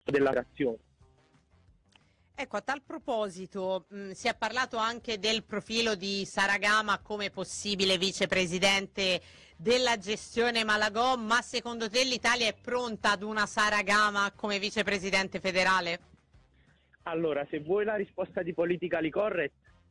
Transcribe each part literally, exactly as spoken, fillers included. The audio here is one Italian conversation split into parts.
della federazione. Ecco, a tal proposito, mh, si è parlato anche del profilo di Sara Gama come possibile vicepresidente della gestione Malagò, ma secondo te l'Italia è pronta ad una Sara Gama come vicepresidente federale? Allora, se vuoi la risposta di politically correct,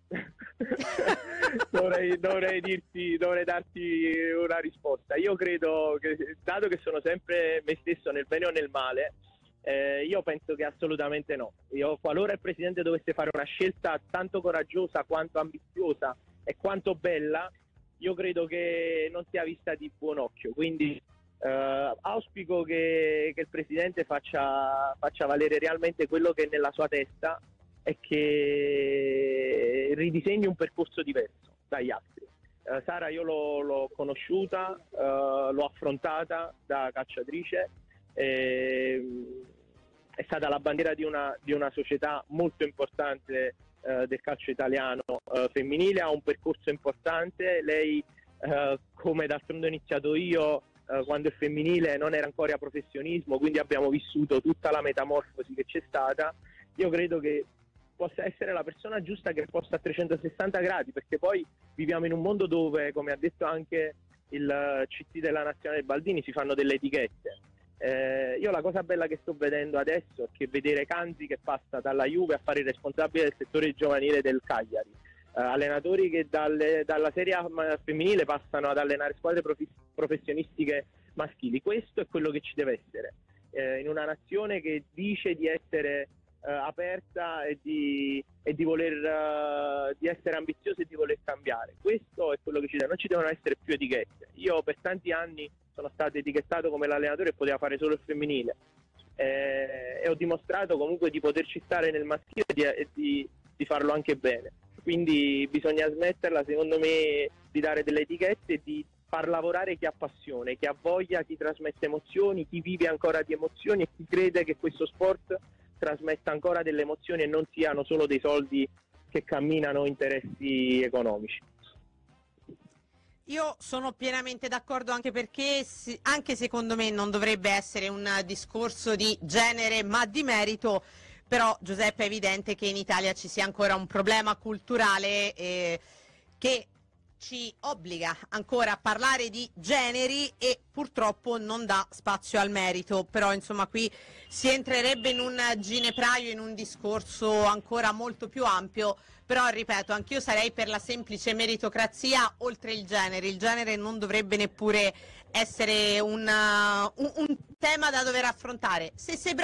dovrei, dovrei, dirti, dovrei darti una risposta. Io credo che, dato che sono sempre me stesso nel bene o nel male, Eh, io penso che assolutamente no. Io, qualora il Presidente dovesse fare una scelta tanto coraggiosa quanto ambiziosa e quanto bella, io credo che non sia vista di buon occhio. Quindi eh, auspico che, che il Presidente faccia, faccia valere realmente quello che è nella sua testa e che ridisegni un percorso diverso dagli altri. Eh, Sara io l'ho, l'ho conosciuta, eh, l'ho affrontata da calciatrice. Eh, è stata la bandiera di una, di una società molto importante eh, del calcio italiano eh, femminile, ha un percorso importante. Lei, eh, come d'altronde ho iniziato io eh, quando il femminile non era ancora professionismo, quindi abbiamo vissuto tutta la metamorfosi che c'è stata. Io credo che possa essere la persona giusta che possa a trecentosessanta gradi, perché poi viviamo in un mondo dove, come ha detto anche il C T della Nazionale Baldini, si fanno delle etichette. Eh, io la cosa bella che sto vedendo adesso è che vedere Canzi che passa dalla Juve a fare il responsabile del settore giovanile del Cagliari, eh, allenatori che dalle, dalla Serie A femminile passano ad allenare squadre prof- professionistiche maschili. Questo è quello che ci deve essere eh, in una nazione che dice di essere eh, aperta e di, e di voler uh, di essere ambiziosa e di voler cambiare. Questo è quello che ci deve. Non ci devono essere più etichette. Io per tanti anni sono stato etichettato come l'allenatore che poteva fare solo il femminile eh, e ho dimostrato comunque di poterci stare nel maschile e di, e di, di farlo anche bene. Quindi bisogna smetterla, secondo me, di dare delle etichette e di far lavorare chi ha passione, chi ha voglia, chi trasmette emozioni, chi vive ancora di emozioni e chi crede che questo sport trasmetta ancora delle emozioni e non siano solo dei soldi che camminano interessi economici. Io sono pienamente d'accordo, anche perché anche secondo me non dovrebbe essere un discorso di genere ma di merito, però Giuseppe è evidente che in Italia ci sia ancora un problema culturale eh, che ci obbliga ancora a parlare di generi e purtroppo non dà spazio al merito, però insomma qui si entrerebbe in un ginepraio, in un discorso ancora molto più ampio, però ripeto, anch'io sarei per la semplice meritocrazia oltre il genere. Il genere non dovrebbe neppure essere un, uh, un, un tema da dover affrontare. Se sei